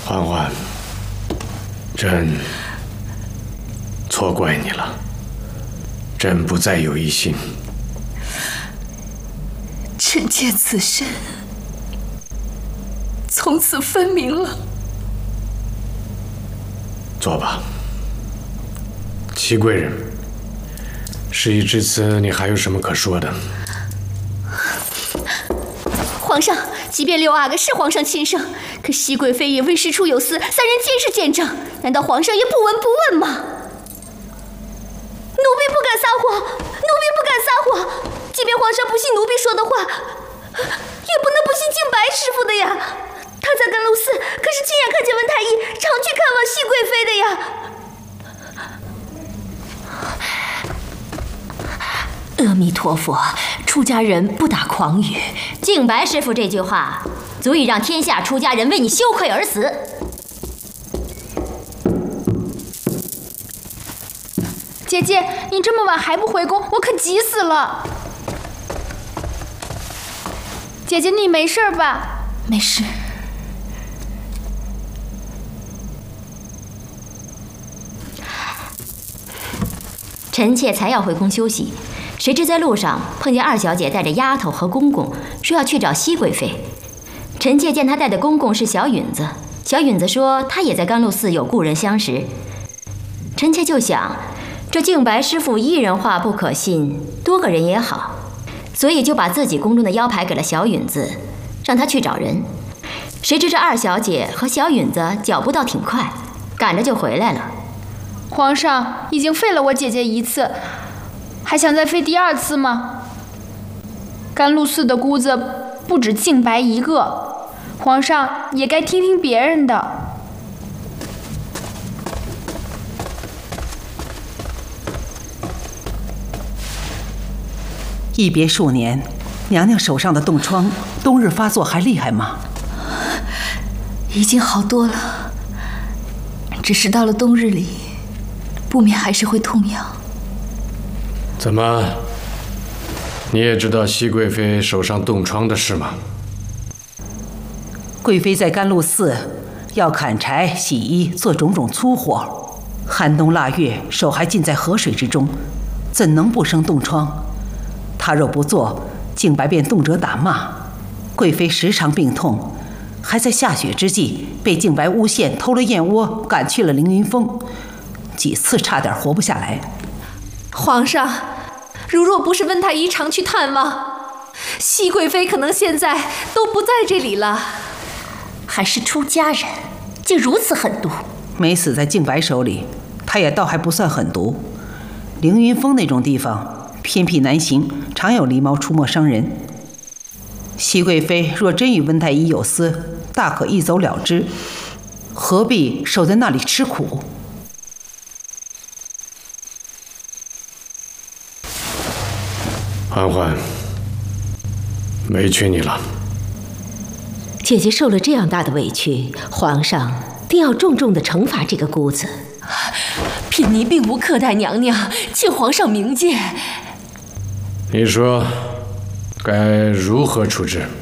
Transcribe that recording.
嬛嬛，朕错怪你了，朕不再有疑心。 臣见此身从此分明了。 坐吧，祺贵人。事已至此，你还有什么可说的？ 皇上，即便六阿哥是皇上亲生，可熹贵妃也未事出有司，三人皆是见证，难道皇上也不闻不问吗？奴婢不敢撒谎，奴婢不敢撒谎。即便皇上不信奴婢说的话，也不能不信静白师傅的呀。他在甘露寺可是亲眼看见文太医常去看望熹贵妃的呀。阿弥陀佛，出家人不打诳语。静白师傅这句话，足以让天下出家人为你羞愧而死。 姐姐，你这么晚还不回宫，我可急死了。姐姐，你没事吧？ 没事。 臣妾才要回宫休息，谁知在路上碰见二小姐带着丫头和公公，说要去找熹贵妃。臣妾见她带的公公是小允子，小允子说她也在甘露寺有故人相识。臣妾就想，这静白师傅一人话不可信，多个人也好，所以就把自己宫中的腰牌给了小允子，让她去找人。谁知这二小姐和小允子脚步倒挺快，赶着就回来了。 皇上已经废了我姐姐一次，还想再废第二次吗？甘露寺的姑子不止静白一个，皇上也该听听别人的。 一别数年，娘娘手上的冻疮，冬日发作还厉害吗？ 已经好多了，只是到了冬日里，不免还是会痛痒。 怎么，你也知道熹贵妃手上冻疮的事吗？ 贵妃在甘露寺要砍柴、洗衣，做种种粗活，寒冬腊月，手还浸在河水之中，怎能不生冻疮？她若不做，静白便动辄打骂。贵妃时常病痛，还在下雪之际被静白诬陷偷了燕窝，赶去了凌云峰，几次差点活不下来。 皇上，如若不是温太医常去探望，熹贵妃可能现在都不在这里了。 还是出家人，竟如此狠毒。 没死在静白手里，她也倒还不算狠毒。凌云峰那种地方偏僻难行，常有狸猫出没伤人。熹贵妃若真与温太医有私，大可一走了之，何必守在那里吃苦？ 嬛嬛，委屈你了。 姐姐受了这样大的委屈，皇上定要重重的惩罚这个姑子。 嫔妮并无苛待娘娘，请皇上明鉴。 你说该如何处置？